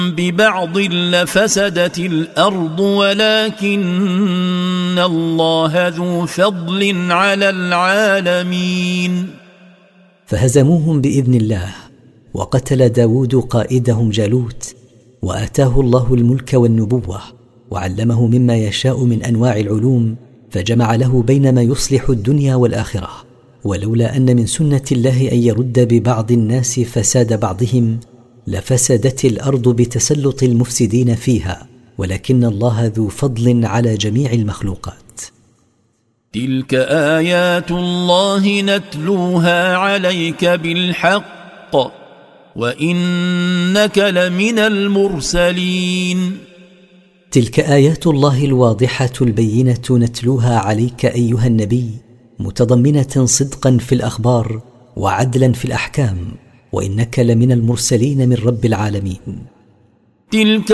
ببعض لفسدت الأرض ولكن الله ذو فضل على العالمين. فهزموهم بإذن الله، وقتل داود قائدهم جالوت، وآتاه الله الملك والنبوة، وعلمه مما يشاء من أنواع العلوم، فجمع له بين ما يصلح الدنيا والآخرة. ولولا أن من سنة الله أن يرد ببعض الناس فساد بعضهم لفسدت الأرض بتسلط المفسدين فيها، ولكن الله ذو فضل على جميع المخلوقات. تلك آيات الله نتلوها عليك بالحق وإنك لمن المرسلين. تلك آيات الله الواضحة البينة نتلوها عليك أيها النبي، متضمنة صدقا في الأخبار وعدلا في الأحكام، وإنك لمن المرسلين من رب العالمين. تلك